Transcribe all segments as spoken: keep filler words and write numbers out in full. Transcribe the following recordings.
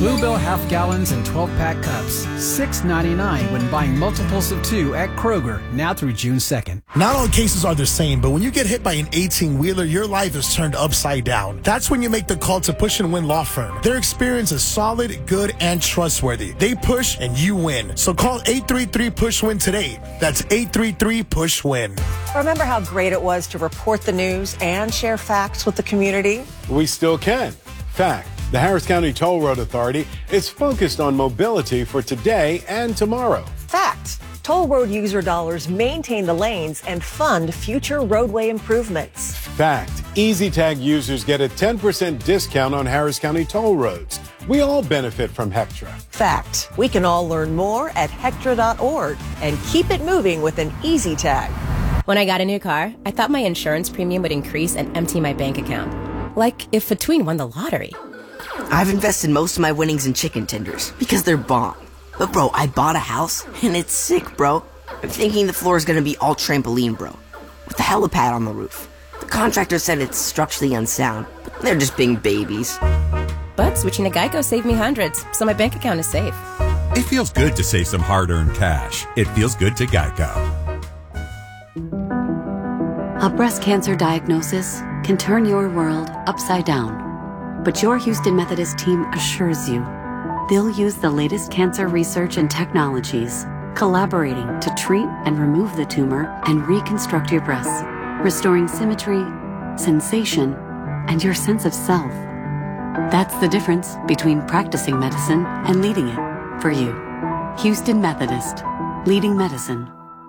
Bluebell half gallons and twelve pack cups, six ninety-nine when buying multiples of two at Kroger, now through June second. Not all cases are the same, but when you get hit by an eighteen-wheeler, your life is turned upside down. That's when you make the call to Push and Win Law Firm. Their experience is solid, good, and trustworthy. They push and you win. So call eight three three push win today. That's eight three three push win. Remember how great it was to report the news and share facts with the community? We still can. Fact. The Harris County Toll Road Authority is focused on mobility for today and tomorrow. Fact. Toll road user dollars maintain the lanes and fund future roadway improvements. Fact. EasyTag users get a ten percent discount on Harris County toll roads. We all benefit from Hectra. Fact. We can all learn more at hectra dot org and keep it moving with an EasyTag. When I got a new car, I thought my insurance premium would increase and empty my bank account. Like if Between won the lottery. I've invested most of my winnings in chicken tenders because they're bomb. But bro, I bought a house and it's sick, bro. I'm thinking the floor is gonna be all trampoline, bro, with a helipad on the roof. The contractor said it's structurally unsound, but they're just being babies. But switching to Geico saved me hundreds, so my bank account is safe. It feels good to save some hard-earned cash. It feels good to Geico. A breast cancer diagnosis can turn your world upside down. But your Houston Methodist team assures you they'll use the latest cancer research and technologies, collaborating to treat and remove the tumor and reconstruct your breasts, restoring symmetry, sensation, and your sense of self. That's the difference between practicing medicine and leading it for you. Houston Methodist, leading medicine.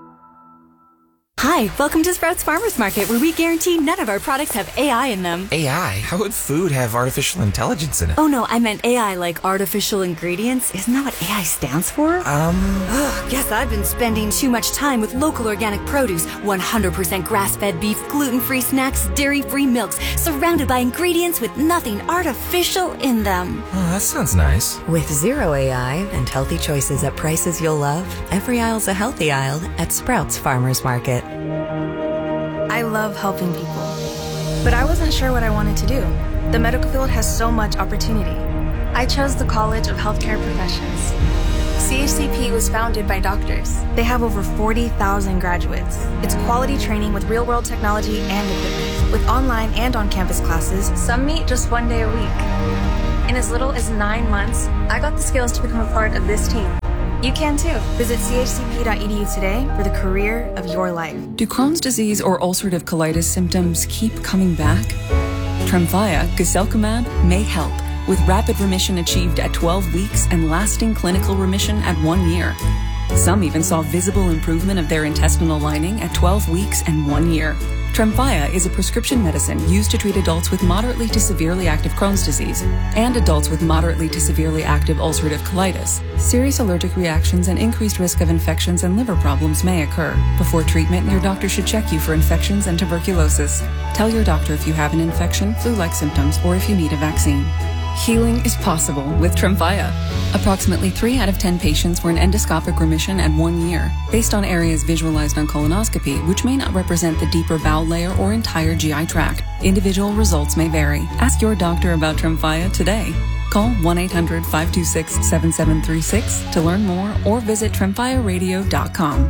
Hi, welcome to Sprouts Farmers Market, where we guarantee none of our products have A I in them. A I? How would food have artificial intelligence in it? Oh no, I meant A I like artificial ingredients. Isn't that what A I stands for? Um... Ugh, guess I've been spending too much time with local organic produce, one hundred percent grass-fed beef, gluten-free snacks, dairy-free milks, surrounded by ingredients with nothing artificial in them. Oh, that sounds nice. With zero A I and healthy choices at prices you'll love, every aisle's a healthy aisle at Sprouts Farmers Market. I love helping people, but I wasn't sure what I wanted to do. The medical field has so much opportunity. I chose the College of Healthcare Professions. C H C P was founded by doctors. They have over forty thousand graduates. It's quality training with real-world technology and equipment. With online and on-campus classes, some meet just one day a week. In as little as nine months, I got the skills to become a part of this team. You can too. Visit c h c p dot e d u today for the career of your life. Do Crohn's disease or ulcerative colitis symptoms keep coming back? Tremfya, guselkumab, may help, with rapid remission achieved at twelve weeks and lasting clinical remission at one year. Some even saw visible improvement of their intestinal lining at twelve weeks and one year. Tremfya is a prescription medicine used to treat adults with moderately to severely active Crohn's disease and adults with moderately to severely active ulcerative colitis. Serious allergic reactions and increased risk of infections and liver problems may occur. Before treatment, your doctor should check you for infections and tuberculosis. Tell your doctor if you have an infection, flu-like symptoms, or if you need a vaccine. Healing is possible with Tremfya. Approximately three out of ten patients were in endoscopic remission at one year, based on areas visualized on colonoscopy, which may not represent the deeper bowel layer or entire G I tract. Individual results may vary. Ask your doctor about Tremfya today. Call one eight hundred, five two six, seven seven three six to learn more or visit tremfya radio dot com.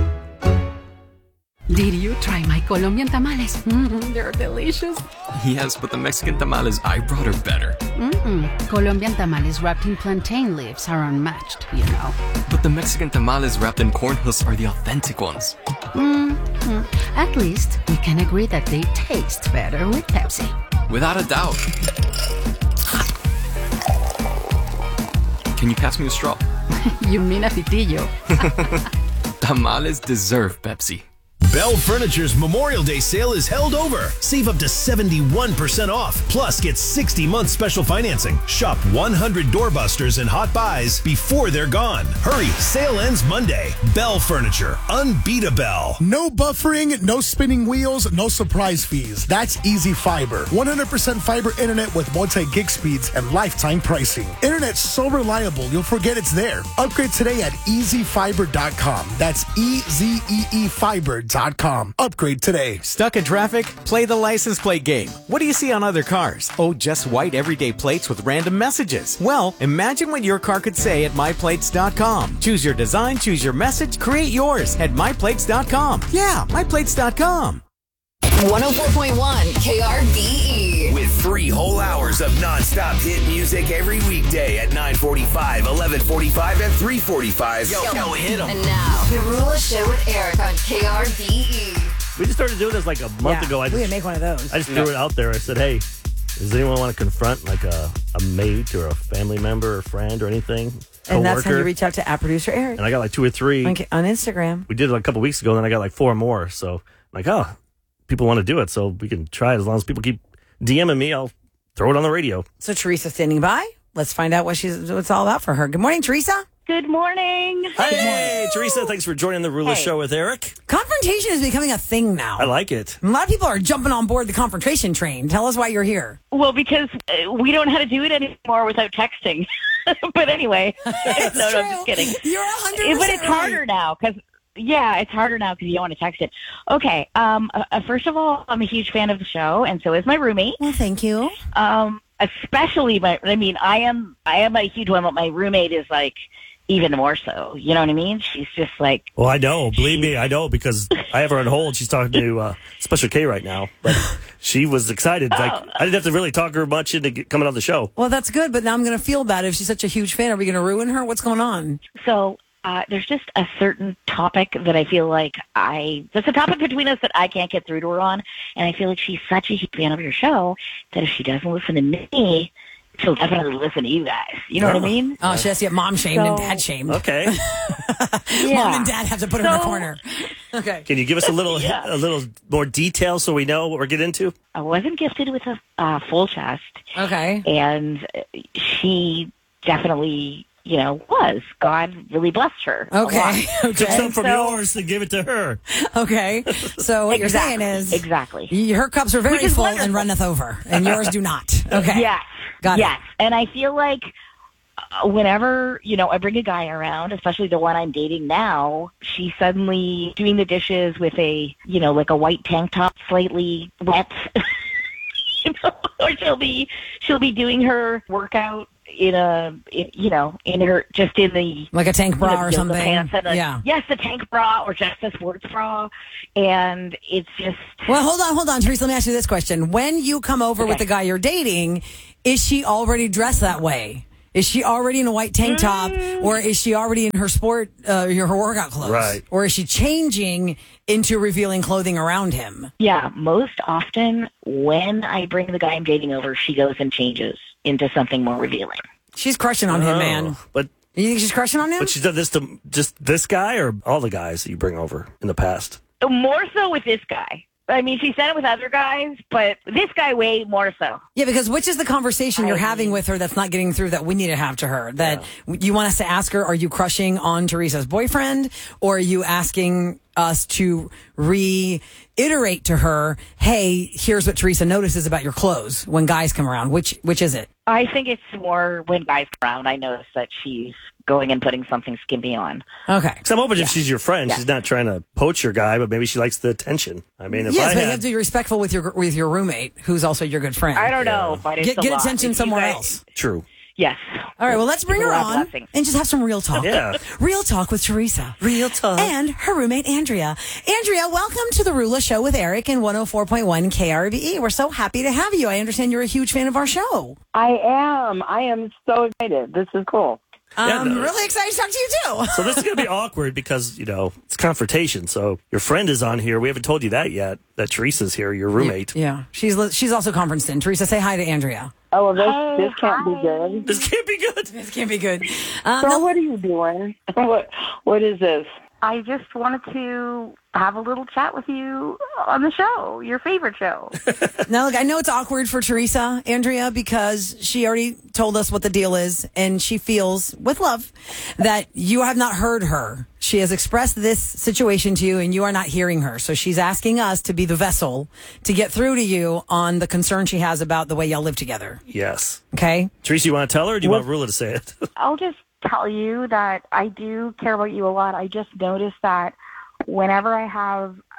Did you try my Colombian tamales? Mm-hmm, they're delicious. Yes, but the Mexican tamales I brought are better. Mm-mm. Colombian tamales wrapped in plantain leaves are unmatched, you know. But the Mexican tamales wrapped in corn husks are the authentic ones. Mm-hmm. At least we can agree that they taste better with Pepsi. Without a doubt. Can you pass me a straw? You mean a pitillo. Tamales deserve Pepsi. Bell Furniture's Memorial Day sale is held over. Save up to seventy-one percent off. Plus, get sixty month special financing. Shop one hundred doorbusters and hot buys before they're gone. Hurry, sale ends Monday. Bell Furniture. Unbeat a Bell. No buffering, no spinning wheels, no surprise fees. That's Easy Fiber. one hundred percent fiber internet with multi-gig speeds and lifetime pricing. Internet so reliable, you'll forget it's there. Upgrade today at easy fiber dot com. That's E Z E E fiber dot com. Upgrade today. Stuck in traffic? Play the license plate game. What do you see on other cars? Oh, just white everyday plates with random messages. Well, imagine what your car could say at my plates dot com. Choose your design, choose your message, create yours at my plates dot com. Yeah, my plates dot com. one oh four point one K R V E. With three whole hours of nonstop hit music every weekday at nine forty-five, eleven forty-five, and three forty-five. Yo, yo, hit 'em. And now, The Rula Show with Eric on K R V E. We just started doing this like a month Yeah, ago. I just, we can make one of those. I just threw it out there. I said, hey, does anyone want to confront like a, a mate or a family member or friend or anything? And that's how Coworker? you reach out to at producer Eric. And I got like two or three. On, on Instagram. We did it like a couple weeks ago, and then I got like four more. So I'm like, oh, people want to do it, so we can try it. As long as people keep DMing me, I'll throw it on the radio. So Teresa standing by. Let's find out what she's what it's all about for her. Good morning, Teresa. Good morning. Hey, Good morning. Teresa, thanks for joining the Rula Hey. Show with Eric. Confrontation is becoming a thing now. I like it. A lot of people are jumping on board the confrontation train. Tell us why you're here. Well, because uh, we don't know how to do it anymore without texting. But anyway, no, no, I'm just kidding. You're one hundred percent But it's harder right. now because, yeah, it's harder now because you don't want to text it. Okay, um, uh, first of all, I'm a huge fan of the show, and so is my roommate. Well, thank you. Um, especially my, I mean, I am, I am a huge one, but my roommate is like even more so. You know what I mean? She's just like, Well, I know. Believe me, I know because I have her on hold. She's talking to uh, Special K right now. But she was excited. Like I didn't have to really talk her much into get, coming on the show. Well, that's good, but now I'm going to feel bad if she's such a huge fan. Are we going to ruin her? What's going on? so uh, there's just a certain topic that I feel like I, there's a topic between us that I can't get through to her on. And I feel like she's such a huge fan of your show that if she doesn't listen to me, she'll definitely listen to you guys. You know Oh. what I mean? Oh, she has to get mom shamed and So- dad shamed. Okay. Yeah. Mom and dad have to put her in a So- corner. Okay. Can you give us a little Yeah. a little more detail so we know what we're getting into? I wasn't gifted with a uh, full chest. Okay. And she definitely, you know, was. God really blessed her. a Okay. lot. Took Okay. some from So- yours to give it to her. Okay. So what you're Exactly. saying is Exactly. y- her cups are very Which is full wonderful. and runneth over, and yours do not. Okay. Yes. Got it. yes. And I feel like uh, whenever, you know, I bring a guy around, especially the one I'm dating now, she's suddenly doing the dishes with a, you know, like a white tank top, slightly wet. You know, or she'll be she'll be doing her workout in a, in, you know, in her just in the Like a tank bra you know, or yoga something. pants and a- Yeah. Yes, the tank bra or just a sports bra, and it's just. Well, hold on, hold on, Teresa. Let me ask you this question: when you come over with Okay. the guy you're dating, is she already dressed that way? Is she already in a white tank top, or is she already in her sport, uh, her workout clothes? Right. Or is she changing into revealing clothing around him? Yeah, most often when I bring the guy I'm dating over, she goes and changes into something more revealing. She's crushing on him, Oh, man. But You think she's crushing on him? but she's done this to just this guy or all the guys that you bring over in the past. More so with this guy. I mean, she's done it with other guys, but this guy way more so. Yeah, because which is the conversation you're having with her that's not getting through that we need to have to her? That you want us to ask her, are you crushing on Teresa's boyfriend? Or are you asking us to reiterate to her, hey, here's what Teresa notices about your clothes when guys come around? Which which is it? I think it's more when guys come around, I notice that she's going and putting something skimpy on. Okay. Because I'm hoping if she's your friend, Yeah. she's not trying to poach your guy, but maybe she likes the attention. I mean, if yes, I but had, you have to be respectful with your with your roommate, who's also your good friend. I don't know, but it's Get, a get lot. attention If you somewhere guys- else. True. Yes. All right, well, let's bring her People are on blessings. and just have some real talk. Yeah. Real talk with Teresa. Real talk. And her roommate, Andrea. Andrea, welcome to the Rula Show with Eric and one oh four point one K R B E. We're so happy to have you. I understand you're a huge fan of our show. I am. I am so excited. This is cool. Yeah, I'm no. really excited to talk to you, too. So this is going to be awkward because, you know, it's confrontation. So your friend is on here. We haven't told you that yet, that Teresa's here, your roommate. Yeah, she's li- she's also conferenced in. Teresa, say hi to Andrea. Oh, well, this, this can't be good. This can't be good. This can't be good. Um, So no- what are you doing? What What is this? I just wanted to have a little chat with you on the show, your favorite show. Now, look, I know it's awkward for Teresa, Andrea, because she already told us what the deal is, and she feels, with love, that you have not heard her. She has expressed this situation to you, and you are not hearing her. So she's asking us to be the vessel to get through to you on the concern she has about the way y'all live together. Yes. Okay? Teresa, you want to tell her or do you want Rula to say it? I'll just tell you that I do care about you a lot. I just noticed that whenever I have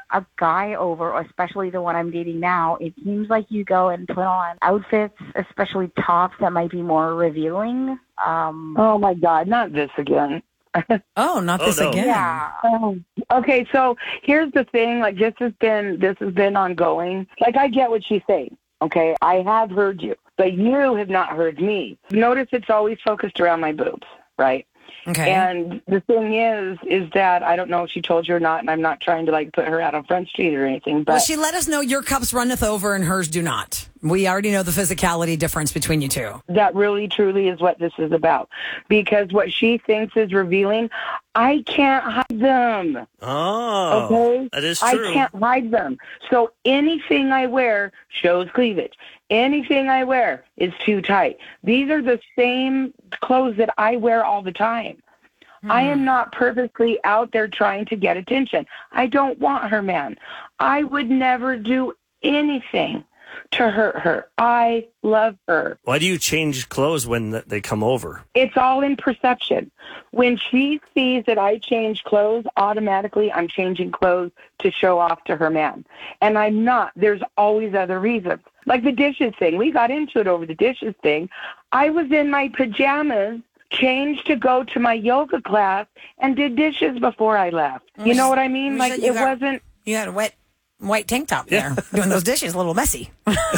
a guy over, or especially the one I'm dating now, it seems like you go and put on outfits, especially tops that might be more revealing. Um, oh my God, not this again. Oh, not this Oh, no. again. Yeah. Um, okay, so here's the thing. Like this has been this has been ongoing. Like I get what she's saying. Okay, I have heard you, but you have not heard me. Notice it's always focused around my boobs, right? Okay. And the thing is, is that I don't know if she told you or not, and I'm not trying to like put her out on Front Street or anything. But Well, she let us know your cups runneth over and hers do not. We already know the physicality difference between you two. that really, truly is what this is about. Because what she thinks is revealing, I can't hide them. Oh, Okay? that is I true. can't hide them. So anything I wear shows cleavage. Anything I wear is too tight. These are the same clothes that I wear all the time. Hmm. I am not purposely out there trying to get attention. I don't want her man. I would never do anything to hurt her. I love her. Why do you change clothes when th- they come over? It's all in perception. When she sees that I change clothes, automatically I'm changing clothes to show off to her man. And I'm not. There's always other reasons. Like the dishes thing. We got into it over the dishes thing. I was in my pajamas, changed to go to my yoga class, and did dishes before I left. You know what I mean? You Like said you it got- wasn't... You had a wet white tank top there doing those dishes. A little messy.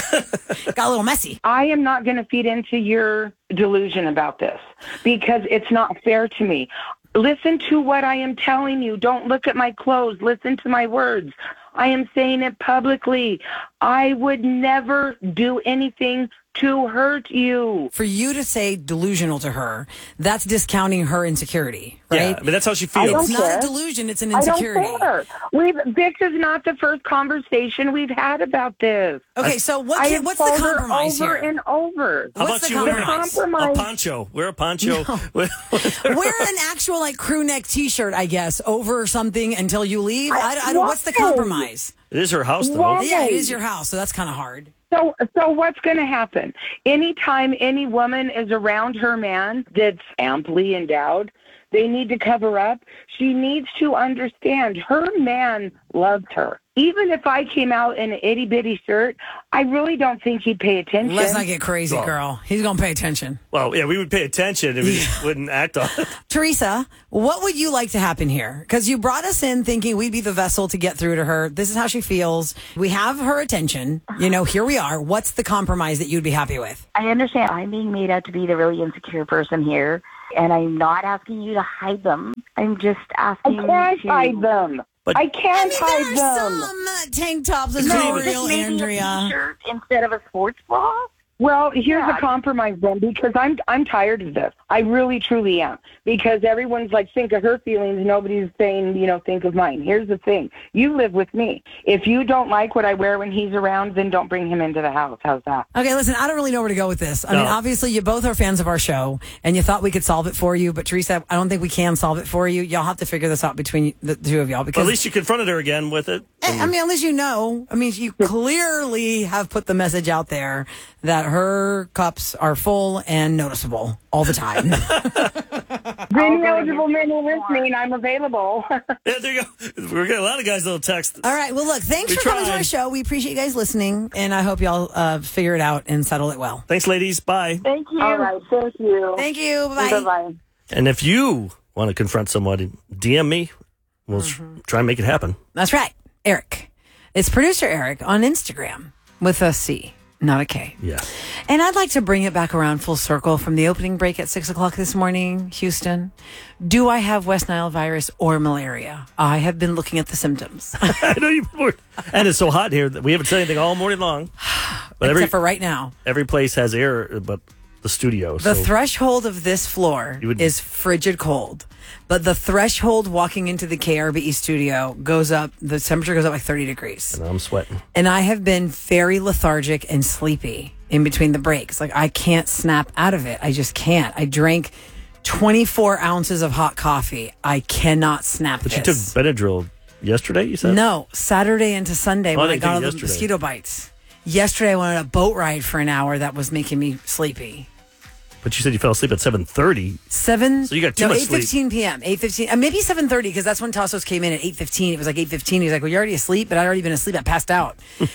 Got a little messy. I am not going to feed into your delusion about this because it's not fair to me. Listen to what I am telling you. Don't look at my clothes. Listen to my words. I am saying it publicly. I would never do anything to hurt you. For you to say delusional to her, that's discounting her insecurity, right? Yeah, I mean, that's how she I feels. don't It's not care. a delusion, it's an I insecurity. don't care. We've, this is not the first conversation we've had about this. Okay, so what I can, have what's the told her compromise over here? and over. How What's about the you wear compromise? a Compromise. poncho? Wear a poncho. Wear an actual like crew neck T-shirt, I guess, over something until you leave. I, I don't. What's the Why? compromise? It is her house, though. Why? Yeah, it is your house, so that's kind of hard. So, so what's going to happen? Anytime any woman is around her man that's amply endowed, they need to cover up. She needs to understand her man loved her. Even if I came out in an itty bitty shirt, I really don't think he'd pay attention. Let's not get crazy, Oh. girl. He's gonna pay attention. Well, yeah, we would pay attention if we wouldn't act on it. Teresa, what would you like to happen here? Because you brought us in thinking we'd be the vessel to get through to her. This is how she feels. We have her attention. You know, here we are. What's the compromise that you'd be happy with? I understand I'm being made out to be the really insecure person here, and I'm not asking you to hide them. I'm just I asking can't to hide them. But- I can't I hide mean, there are them. some uh, tank tops as No, real, just maybe Andrea. a t-shirt instead of a sports bra. Well, here's Yeah. the compromise then, because I'm I'm tired of this. I really, truly am. Because everyone's like, think of her feelings. Nobody's saying, you know, think of mine. Here's the thing. You live with me. If you don't like what I wear when he's around, then don't bring him into the house. How's that? Okay, listen, I don't really know where to go with this. I mean, No. obviously, you both are fans of our show, and you thought we could solve it for you. But, Teresa, I don't think we can solve it for you. Y'all have to figure this out between the two of y'all. Well, Because, at least you confronted her again with it. I mean, at least you know. I mean, you clearly have put the message out there that her cups are full and noticeable all the time. Bring eligible men who listening. I'm available. Yeah, there you go. We're getting a lot of guys that'll text. All right. Well, look, thanks We for coming to tried. our show. We appreciate you guys listening, and I hope y'all uh, figure it out and settle it well. Thanks, ladies. Bye. Thank you. All right. Thank you. Thank you. Bye-bye. Bye-bye. And if you want to confront somebody, D M me. We'll s try and make it happen. That's right. Eric. It's producer Eric on Instagram with a C, not a K. Yeah. And I'd like to bring it back around full circle from the opening break at six o'clock this morning, Houston. Do I have West Nile virus or malaria? I have been looking at the symptoms. I know you were. And it's so hot here that we haven't said anything all morning long. But Except every, for right now. every place has air, but the studio. The so threshold of this floor You would- is frigid cold. But the threshold walking into the K R B E studio goes up, the temperature goes up like thirty degrees. and I'm sweating. And I have been very lethargic and sleepy in between the breaks. Like, I can't snap out of it. I just can't. I drank twenty-four ounces of hot coffee. I cannot snap But this. you took Benadryl yesterday, you said? No, Saturday into Sunday Oh, I when I didn't got take all it the yesterday. mosquito bites. Yesterday I went on a boat ride for an hour that was making me sleepy. But you said you fell asleep at seven thirty. Seven. So you got too no, much eight sleep. fifteen p.m. eight fifteen. Uh, maybe seven thirty because that's when Tassos came in at eight fifteen. It was like eight fifteen. He's like, "Well, you're already asleep," but I'd already been asleep. I passed out.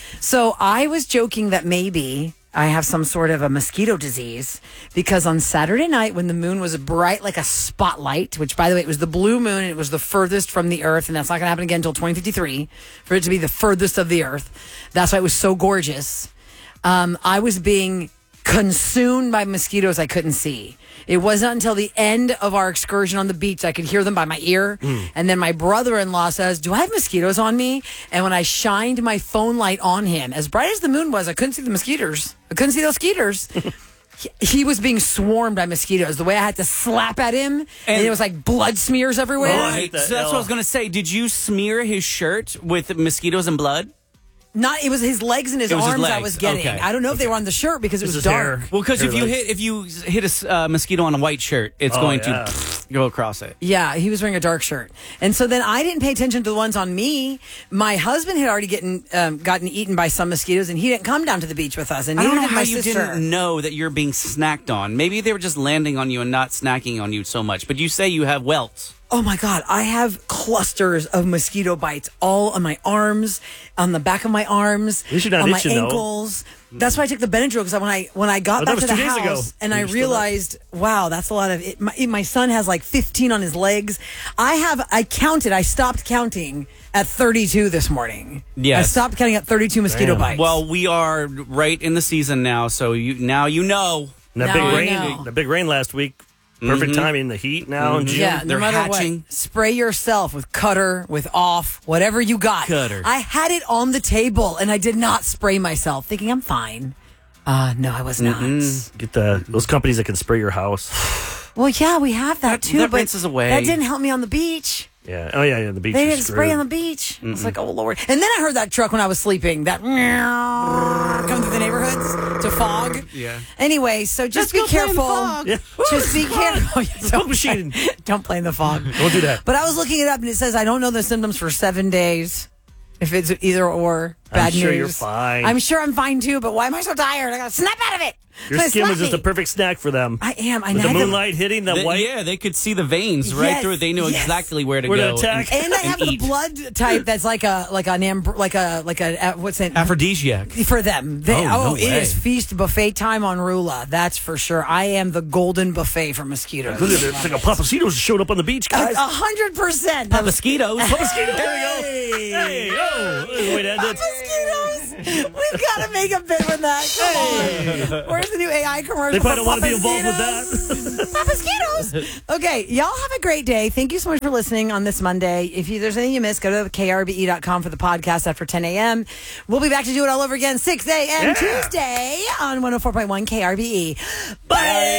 So I was joking that maybe I have some sort of a mosquito disease because on Saturday night when the moon was bright like a spotlight, which by the way, it was the blue moon and it was the furthest from the earth, and that's not going to happen again until twenty fifty-three for it to be the furthest of the earth. That's why it was so gorgeous. Um, I was being consumed by mosquitoes I couldn't see. It wasn't until the end of our excursion on the beach I could hear them by my ear. Mm. And then my brother-in-law says, "Do I have mosquitoes on me?" And when I shined my phone light on him, as bright as the moon was, I couldn't see the mosquitoes. I couldn't see those skeeters. he, he was being swarmed by mosquitoes. The way I had to slap at him, and, and it was like blood smears everywhere. Oh, I hate that. So that's what I was going to say. Did you smear his shirt with mosquitoes and blood? Not, it was his legs and his It was his arms I legs. was getting. Okay. I don't know if they were on the shirt because it was dark. Well, because if you hit if you hit a s- uh, mosquito on a white shirt, it's Oh, going yeah. to go across it. Yeah, he was wearing a dark shirt. And so then I didn't pay attention to the ones on me. My husband had already getting, um, gotten eaten by some mosquitoes, and he didn't come down to the beach with us. And I don't neither know did how my you sister. didn't know that you're being snacked on. Maybe they were just landing on you and not snacking on you so much. But you say you have welts. Oh my God, I have clusters of mosquito bites all on my arms, on the back of my arms, At least you're not on my itching, though. ankles. That's why I took the Benadryl because when I when I got Oh, that back was to the two days ago. house and You I were still realized, wow, that's a lot of it. My, my son has like fifteen on his legs. I have I counted. I stopped counting at thirty-two this morning. Yes. I stopped counting at thirty-two mosquito bites. Well, we are right in the season now, so you now you know. And that Now big I rain, know. the big rain last week. Perfect Mhm. timing. The heat now in June. Yeah, no They're matter hatching. what, spray yourself with Cutter, with Off, whatever you got. Cutter. I had it on the table and I did not spray myself, thinking I'm fine. Uh, no, I was not. Mm-hmm. Get the those companies that can spray your house. Well, yeah, we have that, too, that but rinses away. that didn't help me on the beach. Yeah. Oh yeah. Yeah. The beach. They is didn't spray screwed. on the beach. I was like, oh Lord! And then I heard that truck when I was sleeping. That meow coming through the neighborhoods to fog. Yeah. Anyway, so just Let's be go play in the careful. fog. Yeah. Just be careful. Smoke don't, machine. play, don't play in the fog. Don't do that. But I was looking it up and it says I don't know the symptoms for seven days. If it's either or, bad I'm sure news. you're fine. I'm sure I'm fine too, but why am I so tired? I gotta snap out of it. Your So skin slap was just me. a perfect snack for them. I am. I With know. the moonlight hitting the They- white. Yeah, they could see the veins right Yes, through it. They knew yes. exactly where to Where to go. attack. And I have the eat. blood type that's like a like an amb- like a like a uh, what's that? Aphrodisiac. For them. They, Oh, oh, no it way. is feast buffet time on Rula. That's for sure. I am the golden buffet for mosquitoes. Look at it. It's like a Papasitos showed up on the beach, A guys. a hundred percent. Mosquitoes. Papasitos. There we go. Hey. Oh. There's a way to end it. Mosquitoes. We've got to make a bit with that. Come on. Where's the new A I commercial? They probably for don't want to be involved with that. Mosquitoes. Okay, y'all have a great day. Thank you so much for listening on this Monday. If you, there's anything you missed, go to K R B E dot com for the podcast after ten a.m. We'll be back to do it all over again six a.m. Yeah. Tuesday on one oh four point one K R B E. Bye.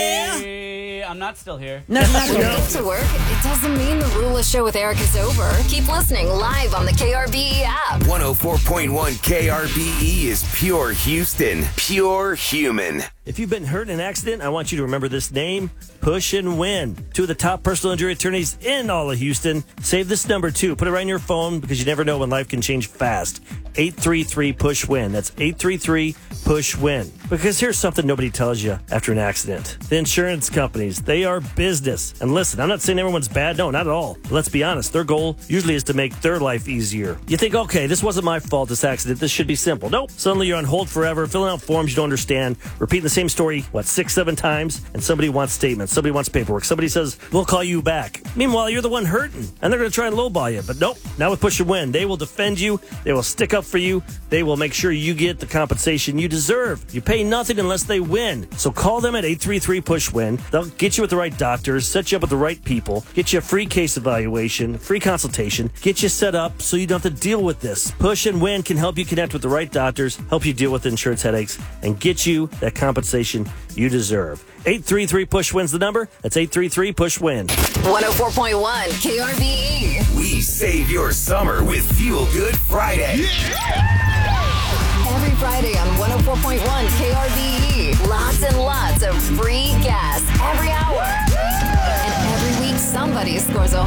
Hey, I'm not still here. No, no, When you no. get to work, it doesn't mean the Rula Show with Eric is over. Keep listening live on the K R B E app. one oh four point one K R B E is pure Houston, pure human. If you've been hurt in an accident, I want you to remember this name, Push and Win. Two of the top personal injury attorneys in all of Houston. Save this number, too. Put it right in your phone because you never know when life can change fast. eight three three push win. That's eight three three push win. Because here's something nobody tells you after an accident. The insurance companies, they are business. And listen, I'm not saying everyone's bad. No, not at all. But let's be honest. Their goal usually is to make their life easier. You think, okay, this wasn't my fault, this accident. This should be simple. Nope. Suddenly you're on hold forever, filling out forms you don't understand, repeating the same story, what, six, seven times? And somebody wants statements. Somebody wants paperwork. Somebody says, we'll call you back. Meanwhile, you're the one hurting. And they're going to try and lowball you. But nope. Now with Push and Win, they will defend you. They will stick up for you. They will make sure you get the compensation you deserve. You pay nothing unless they win. So call them at eight three three push win. They'll get you with the right doctors, set you up with the right people, get you a free case evaluation, free consultation, get you set up so you don't have to deal with this. Push and Win can help you connect with the right doctors, help you deal with insurance headaches, and get you that compensation you deserve. eight three three push win's the number. That's eight three three push win. one oh four point one K R B E. We save your summer with Fuel Good Friday. Every Friday on one oh four point one K R B E. Lots and lots of free gas every hour. And every week somebody scores a whole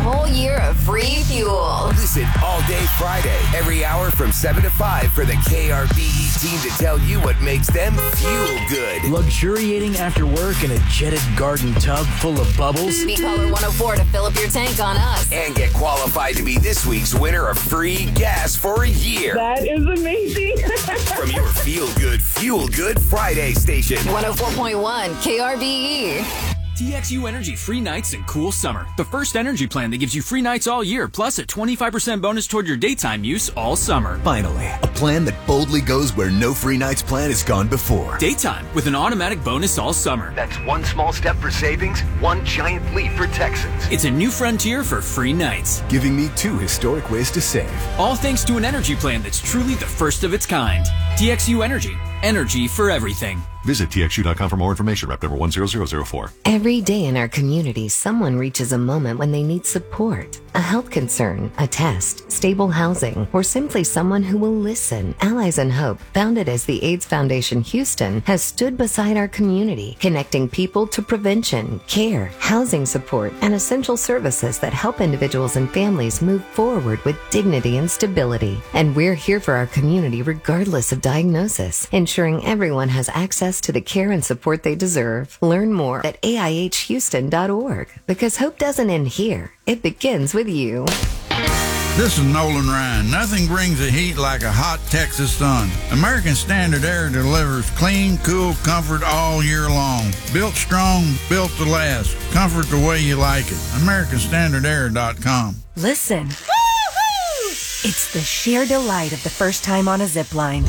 whole year of free fuel. Listen all day Friday, every hour from seven to five for the K R B E team to tell you what makes them fuel good. Luxuriating after work in a jetted garden tub full of bubbles. Be caller one oh four to fill up your tank on us. And get qualified to be this week's winner of free gas for a year. That is amazing. From your Feel Good, Fuel Good Friday station. one oh four point one K R B E. T X U Energy free nights and cool summer. The first energy plan that gives you free nights all year, plus a twenty-five percent bonus toward your daytime use all summer. Finally, a plan that boldly goes where no free nights plan has gone before. Daytime with an automatic bonus all summer. That's one small step for savings, one giant leap for Texans. It's a new frontier for free nights. Giving me two historic ways to save. All thanks to an energy plan that's truly the first of its kind. T X U Energy. Energy for everything. Visit T X U dot com for more information. Rep number one zero zero zero four. Every day in our community, someone reaches a moment when they need support. A health concern, a test, stable housing, or simply someone who will listen. Allies in Hope, founded as the AIDS Foundation Houston, has stood beside our community, connecting people to prevention, care, housing support, and essential services that help individuals and families move forward with dignity and stability. And we're here for our community regardless of diagnosis, ensuring everyone has access to the care and support they deserve. Learn more at A I H Houston dot org, because hope doesn't end here. It begins with you. This is Nolan Ryan. Nothing brings the heat like a hot Texas sun. American Standard Air delivers clean, cool comfort all year long. Built strong, built to last. Comfort the way you like it. American Standard Air dot com. Listen. Woo-hoo! It's the sheer delight of the first time on a zip line.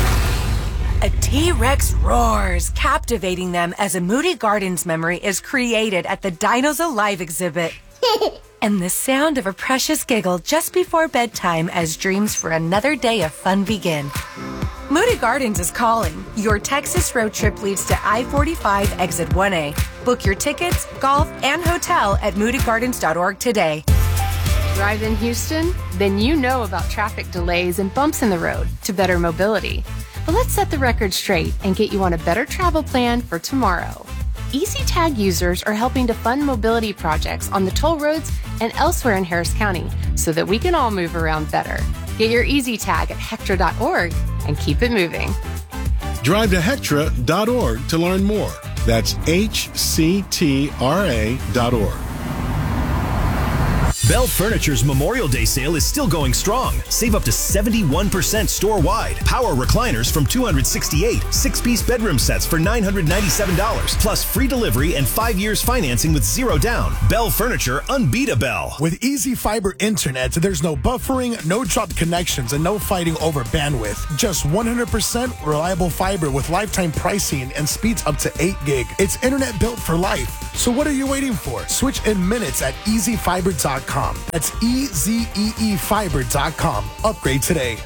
A T-Rex roars, captivating them as a Moody Gardens memory is created at the Dinos Alive exhibit. And the sound of a precious giggle just before bedtime as dreams for another day of fun begin. Moody Gardens is calling. Your Texas road trip leads to I forty-five exit one A. Book your tickets, golf, and hotel at moody gardens dot org today. Drive in Houston? Then you know about traffic delays and bumps in the road to better mobility. But let's set the record straight and get you on a better travel plan for tomorrow. EasyTag users are helping to fund mobility projects on the toll roads and elsewhere in Harris County so that we can all move around better. Get your EasyTag at Hectra dot org and keep it moving. Drive to Hectra dot org to learn more. That's H C T R A dot org. Bell Furniture's Memorial Day sale is still going strong. Save up to seventy-one percent store-wide. Power recliners from two hundred sixty-eight dollars. Six-piece bedroom sets for nine hundred ninety-seven dollars. Plus free delivery and five years financing with zero down. Bell Furniture, unbeat a Bell. With Easy Fiber Internet, there's no buffering, no dropped connections, and no fighting over bandwidth. Just one hundred percent reliable fiber with lifetime pricing and speeds up to eight gig. It's internet built for life. So what are you waiting for? Switch in minutes at easy fiber dot com. That's E Z E E fiber dot com. Upgrade today.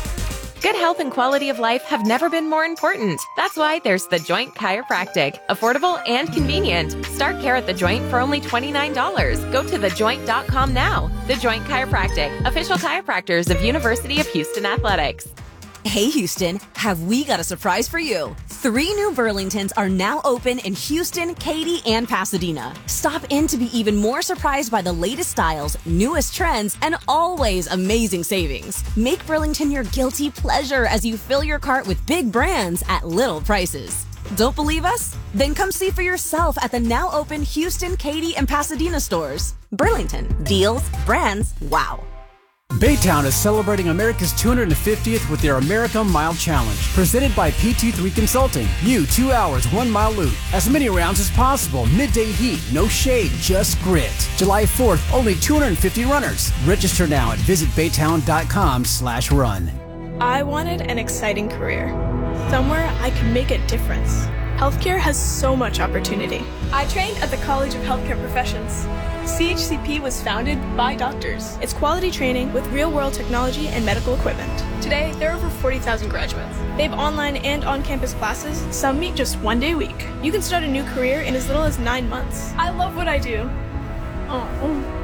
Good health and quality of life have never been more important. That's why there's The Joint Chiropractic. Affordable and convenient. Start care at The Joint for only twenty-nine dollars. Go to the joint dot com now. The Joint Chiropractic. Official chiropractors of University of Houston Athletics. Hey Houston, have we got a surprise for you? Three new Burlingtons are now open in Houston, Katy, and Pasadena. Stop in to be even more surprised by the latest styles, newest trends, and always amazing savings. Make Burlington your guilty pleasure as you fill your cart with big brands at little prices. Don't believe us? Then come see for yourself at the now open Houston, Katy, and Pasadena stores. Burlington, deals, brands, wow. Baytown is celebrating America's two hundred fiftieth with their America Mile Challenge, presented by P T three Consulting. You, two hours, one mile loop. As many rounds as possible. Midday heat, no shade, just grit. July fourth, only two hundred fifty runners. Register now at visit baytown dot com slash run. I wanted an exciting career, somewhere I could make a difference. Healthcare has so much opportunity. I trained at the College of Healthcare Professions. C H C P was founded by doctors. It's quality training with real-world technology and medical equipment. Today, there are over forty thousand graduates. They have online and on-campus classes. Some meet just one day a week. You can start a new career in as little as nine months. I love what I do. Oh.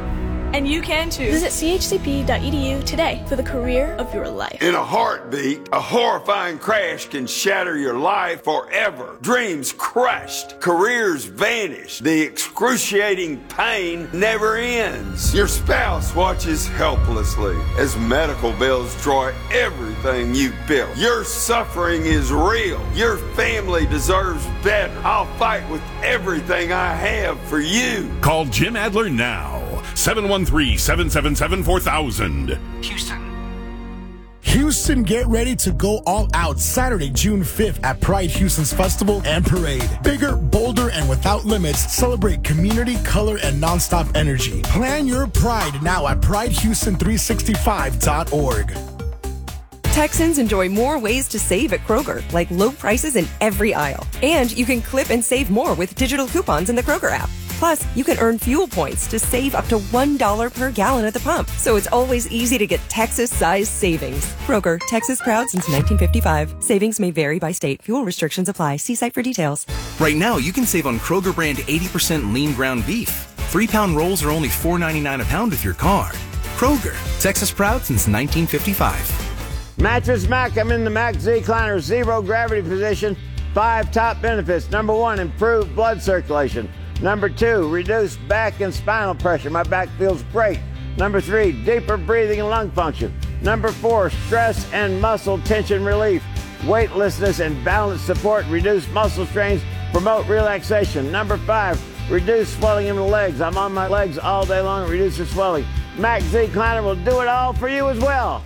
And you can too. Visit c h c p dot e d u today for the career of your life. In a heartbeat, a horrifying crash can shatter your life forever. Dreams crushed, careers vanished. The excruciating pain never ends. Your spouse watches helplessly as medical bills destroy everything you built. Your suffering is real. Your family deserves better. I'll fight with everything I have for you. Call Jim Adler now. seven one three, seven seven seven, four thousand. Houston. Houston, get ready to go all out Saturday, June fifth at Pride Houston's Festival and Parade. Bigger, bolder, and without limits, celebrate community, color, and nonstop energy. Plan your Pride now at pride houston three sixty-five dot org. Texans enjoy more ways to save at Kroger, like low prices in every aisle. And you can clip and save more with digital coupons in the Kroger app. Plus, you can earn fuel points to save up to one dollar per gallon at the pump. So it's always easy to get Texas-sized savings. Kroger, Texas proud since nineteen fifty-five. Savings may vary by state. Fuel restrictions apply. See site for details. Right now, you can save on Kroger brand eighty percent lean ground beef. Three-pound rolls are only four ninety-nine a pound with your card. Kroger, Texas proud since nineteen fifty-five. Mattress Mac, I'm in the Mac Z-Cliner zero gravity position. Five top benefits. Number one, improved blood circulation. Number two, reduced back and spinal pressure. My back feels great. Number three, deeper breathing and lung function. Number four, stress and muscle tension relief. Weightlessness and balance support, reduce muscle strains, promote relaxation. Number five, reduce swelling in the legs. I'm on my legs all day long, it reduces swelling. Mac Z-Cliner will do it all for you as well.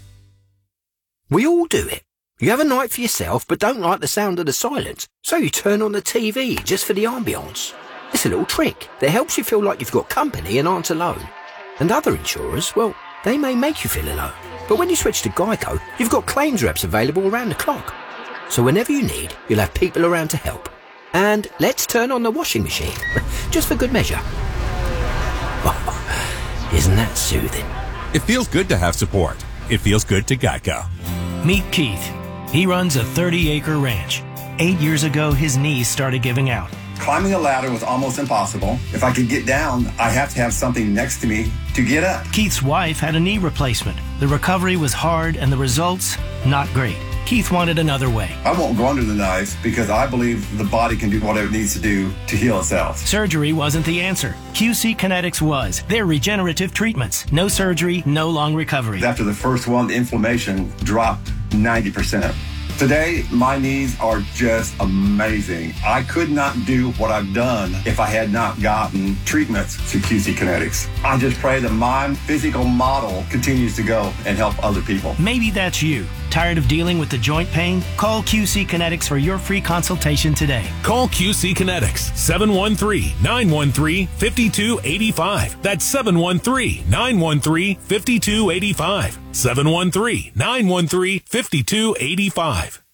We all do it. You have a night for yourself but don't like the sound of the silence, so you turn on the T V just for the ambience. It's a little trick that helps you feel like you've got company and aren't alone. And other insurers, well, they may make you feel alone. But when you switch to Geico, you've got claims reps available around the clock. So whenever you need, you'll have people around to help. And let's turn on the washing machine, just for good measure. Oh, isn't that soothing? It feels good to have support. It feels good to Geico. Meet Keith. He runs a thirty-acre ranch. Eight years ago, his knees started giving out. Climbing a ladder was almost impossible. If I could get down, I have to have something next to me to get up. Keith's wife had a knee replacement. The recovery was hard and the results, not great. Keith wanted another way. I won't go under the knives because I believe the body can do whatever it needs to do to heal itself. Surgery wasn't the answer. Q C Kinetics was. They're regenerative treatments. No surgery, no long recovery. After the first one, the inflammation dropped ninety percent. Today, my knees are just amazing. I could not do what I've done if I had not gotten treatments through Q C Kinetics. I just pray that my physical model continues to go and help other people. Maybe that's you. Tired of dealing with the joint pain? Call Q C Kinetics for your free consultation today. Call Q C Kinetics, seven one three, nine one three, five two eight five. That's seven one three, nine one three, five two eight five. seven one three, nine one three, five two eight five.